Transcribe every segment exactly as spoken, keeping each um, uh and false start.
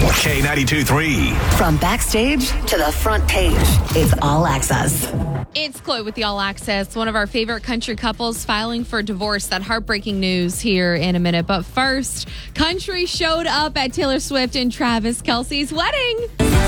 K ninety-two three. From backstage to the front page, it's All Access. It's Chloe with the All Access, one of our favorite country couples filing for divorce. That heartbreaking news here in a minute. But first, country showed up at Taylor Swift and Travis Kelce's wedding.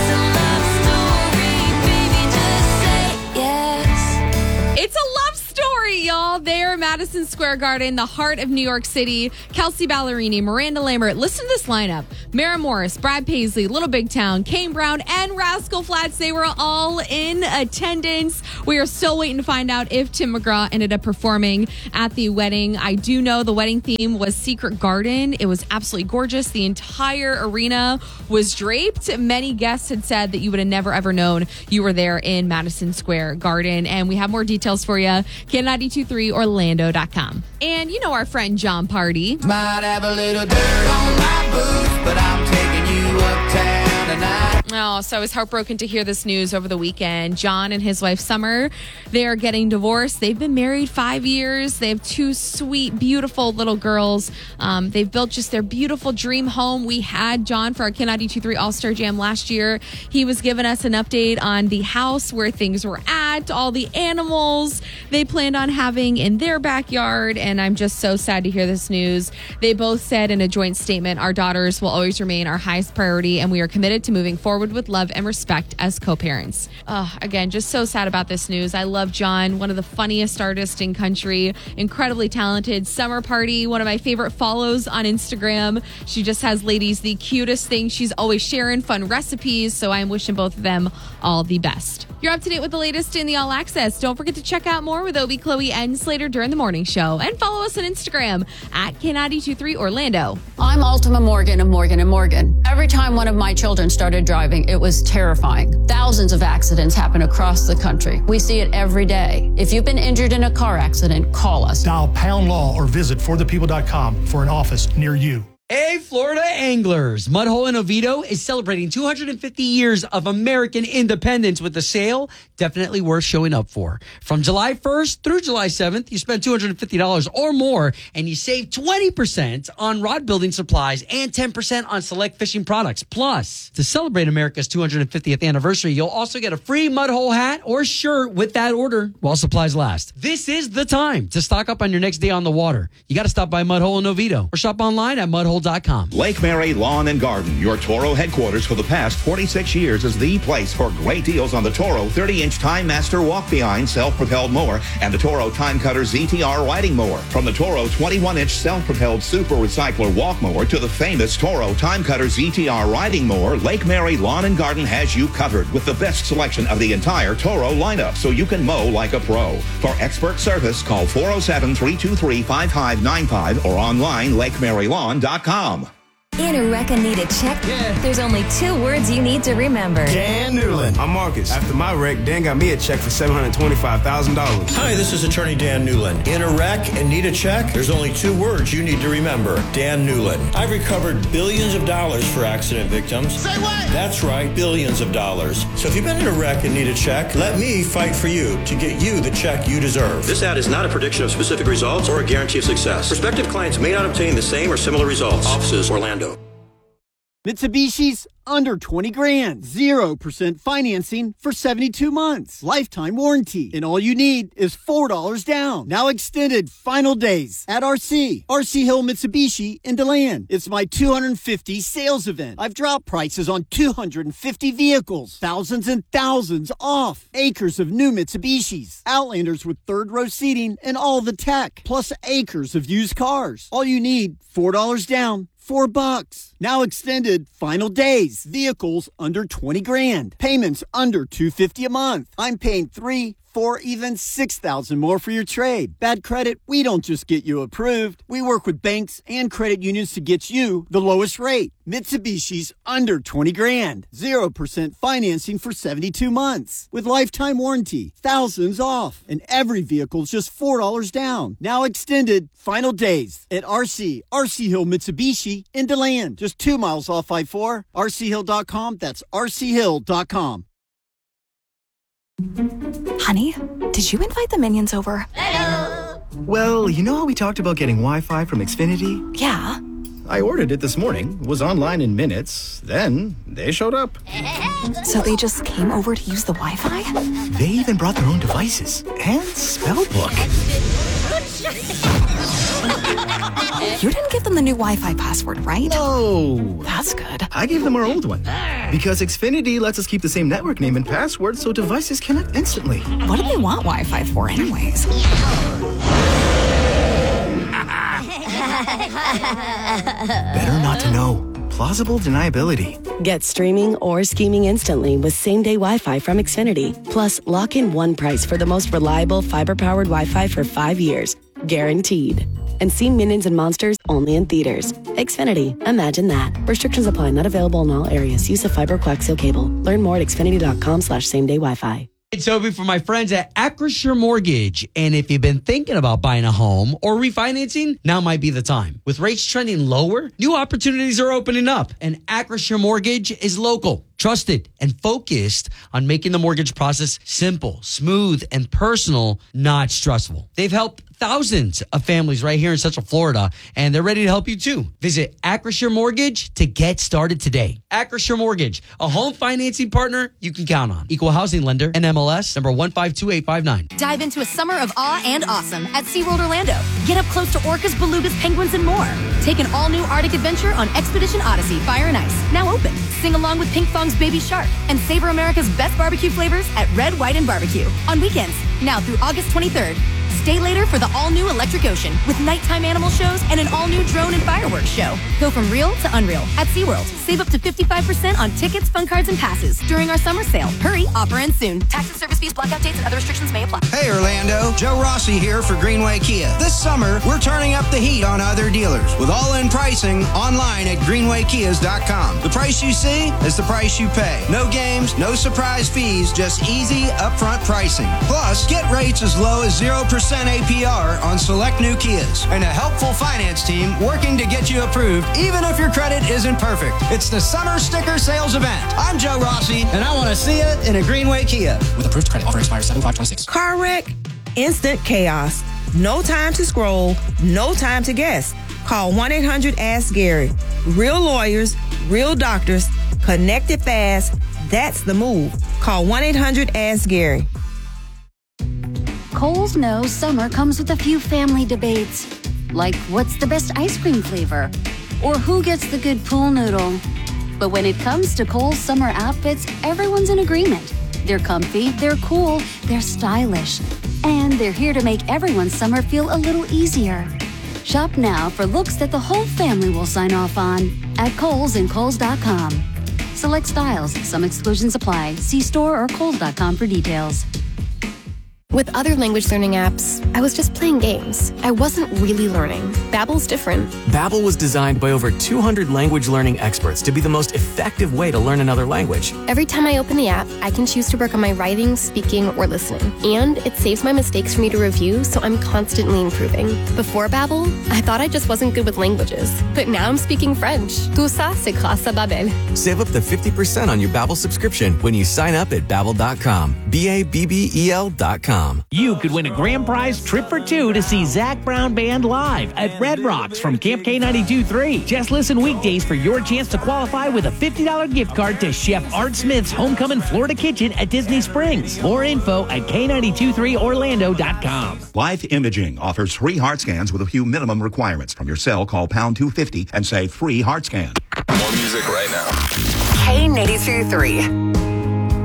It's a love story, y'all. There, Madison Square Garden, the heart of New York City. Kelsey Ballerini, Miranda Lambert. Listen to this lineup. Mara Morris, Brad Paisley, Little Big Town, Kane Brown, and Rascal Flatts. They were all in attendance. We are still waiting to find out if Tim McGraw ended up performing at the wedding. I do know the wedding theme was Secret Garden. It was absolutely gorgeous. The entire arena was draped. Many guests had said that you would have never, ever known you were there in Madison Square Garden. And we have more details for you. K ninety-two three Orlando dot com. And you know our friend John Party. Might have a little dirt on my boots, but I'm taking you uptown tonight. Oh, so I was heartbroken to hear this news over the weekend. John and his wife Summer, they are getting divorced. They've been married five years. They have two sweet, beautiful little girls. Um, they've built just their beautiful dream home. We had John for our K ninety-two three All-Star Jam last year. He was giving us an update on the house, where things were at, all the animals they planned on having in their backyard. And I'm just so sad to hear this news. They both said in a joint statement, our daughters will always remain our highest priority, and we are committed to moving forward with love and respect as co-parents. Uh, again, just so sad about this news. I love John, one of the funniest artists in country, incredibly talented. Summer Party, one of my favorite follows on Instagram. She just has, ladies, the cutest thing. She's always sharing fun recipes, so I'm wishing both of them all the best. You're up to date with the latest in the All Access. Don't forget to check out more with Obi, Chloe, and Slater during the morning show. And follow us on Instagram at K ninety-two three Orlando. I'm Ultima Morgan of Morgan and Morgan. Every time one of my children started driving, it was terrifying. Thousands of accidents happen across the country. We see it every day. If you've been injured in a car accident, call us. Dial Pound Law or visit for the people dot com for an office near you. Hey, Florida anglers. Mudhole in Oviedo is celebrating two hundred fifty years of American independence with a sale definitely worth showing up for. From July first through July seventh, you spend two hundred fifty dollars or more and you save twenty percent on rod building supplies and ten percent on select fishing products. Plus, to celebrate America's two hundred fiftieth anniversary, you'll also get a free Mudhole hat or shirt with that order while supplies last. This is the time to stock up on your next day on the water. You got to stop by Mudhole in Oviedo or shop online at mudhole dot com. Lake Mary Lawn and Garden, your Toro headquarters for the past forty-six years, is the place for great deals on the Toro thirty inch Time Master walk-behind self-propelled mower and the Toro Time Cutter Z T R riding mower. From the Toro twenty-one inch self-propelled Super Recycler walk mower to the famous Toro Time Cutter Z T R riding mower, Lake Mary Lawn and Garden has you covered with the best selection of the entire Toro lineup, so you can mow like a pro. For expert service, call four oh seven, three two three, five five nine five or online lake mary lawn dot com. In a wreck and need a check? Yeah. There's only two words you need to remember. Dan Newland. I'm Marcus. After my wreck, Dan got me a check for seven hundred twenty-five thousand dollars. Hi, this is attorney Dan Newland. In a wreck and need a check? There's only two words you need to remember. Dan Newland. I've recovered billions of dollars for accident victims. Say what? That's right, billions of dollars. So if you've been in a wreck and need a check, let me fight for you to get you the check you deserve. This ad is not a prediction of specific results or a guarantee of success. Prospective clients may not obtain the same or similar results. Offices, Orlando. Mitsubishi's under twenty grand. zero percent financing for seventy-two months. Lifetime warranty. And all you need is four dollars down. Now extended final days at R C. R C Hill Mitsubishi in DeLand. It's my two hundred fifty sales event. I've dropped prices on two hundred fifty vehicles. Thousands and thousands off. Acres of new Mitsubishis. Outlanders with third row seating and all the tech. Plus acres of used cars. All you need, four dollars down. Four bucks. Now extended final days. Vehicles under twenty grand. Payments under two hundred fifty a month. I'm paying three, four, even six thousand more for your trade. Bad credit? We don't just get you approved. We work with banks and credit unions to get you the lowest rate. Mitsubishi's under twenty grand. Zero percent financing for seventy-two months. With lifetime warranty. Thousands off. And every vehicle's just four dollars down. Now extended final days at R C. R C Hill Mitsubishi in DeLand. Just two miles off I four. R C hill dot com. That's R C hill dot com. Honey, did you invite the minions over? Hello. Well, you know how we talked about getting Wi-Fi from Xfinity? Yeah. I ordered it this morning, was online in minutes, then they showed up. So they just came over to use the Wi-Fi? They even brought their own devices and spell book. You didn't give them the new Wi-Fi password, right? No. That's good. I gave them our old one. Because Xfinity lets us keep the same network name and password so devices connect instantly. What do they want Wi-Fi for anyways? Better not to know. Plausible deniability. Get streaming or scheming instantly with same-day Wi-Fi from Xfinity. Plus, lock in one price for the most reliable fiber-powered Wi-Fi for five years. Guaranteed. And see Minions and Monsters only in theaters. Xfinity. Imagine that. Restrictions apply. Not available in all areas. Use of fiber coaxial cable. Learn more at xfinity.com slash same-day Wi-Fi. It's Toby for my friends at Acrisure Mortgage. And if you've been thinking about buying a home or refinancing, now might be the time. With rates trending lower, new opportunities are opening up. And Acrisure Mortgage is local, trusted, and focused on making the mortgage process simple, smooth, and personal, not stressful. They've helped thousands of families right here in Central Florida, and they're ready to help you too. Visit Acrisure Mortgage to get started today. Acrisure Mortgage, a home financing partner you can count on. Equal housing lender and M L S number one five two eight five nine. Dive into a summer of awe and awesome at SeaWorld Orlando. Get up close to orcas, belugas, penguins, and more. Take an all-new Arctic adventure on Expedition Odyssey Fire and Ice, now open. Sing along with Pink Fong's Baby Shark and savor America's best barbecue flavors at Red, White, and Barbecue on weekends, now through August twenty-third. Stay later for the all-new Electric Ocean with nighttime animal shows and an all-new drone and fireworks show. Go from real to unreal at SeaWorld. Save up to fifty-five percent on tickets, fun cards, and passes during our summer sale. Hurry, offer ends soon. Tax and service fees, blackout dates, and other restrictions may apply. Hey, Orlando. Joe Rossi here for Greenway Kia. This summer, we're turning up the heat on other dealers with all-in pricing online at greenway kias dot com. The price you see is the price you pay. No games, no surprise fees, just easy, upfront pricing. Plus, get rates as low as zero percent A P R on select new Kias and a helpful finance team working to get you approved even if your credit isn't perfect. It's the Summer Sticker Sales Event. I'm Joe Rossi, and I want to see it in a Greenway Kia. With approved credit, offer expires seven five twenty-six. Car wreck, instant chaos. No time to scroll, no time to guess. Call one eight hundred ask Gary. Real lawyers, real doctors, connected fast. That's the move. Call one eight hundred ask Gary. Kohl's knows summer comes with a few family debates, like what's the best ice cream flavor, or who gets the good pool noodle. But when it comes to Kohl's summer outfits, everyone's in agreement. They're comfy, they're cool, they're stylish, and they're here to make everyone's summer feel a little easier. Shop now for looks that the whole family will sign off on at Kohl's and Kohl's dot com. Select styles, some exclusions apply. See store or Kohl's dot com for details. With other language learning apps, I was just playing games. I wasn't really learning. Babbel's different. Babbel was designed by over two hundred language learning experts to be the most effective way to learn another language. Every time I open the app, I can choose to work on my writing, speaking, or listening. And it saves my mistakes for me to review, so I'm constantly improving. Before Babbel, I thought I just wasn't good with languages. But now I'm speaking French. Tout ça, c'est grâce à Babbel. Save up to fifty percent on your Babbel subscription when you sign up at babbel dot com. B A B B E L dot com. You could win a grand prize trip for two to see Zac Brown Band live at Red Rocks from Camp K ninety-two point three. Just listen weekdays for your chance to qualify with a fifty dollars gift card to Chef Art Smith's Homecoming Florida Kitchen at Disney Springs. More info at K ninety-two point three orlando dot com. Life Imaging offers free heart scans with a few minimum requirements. From your cell, call pound two fifty and say free heart scan. More music right now. K ninety-two point three.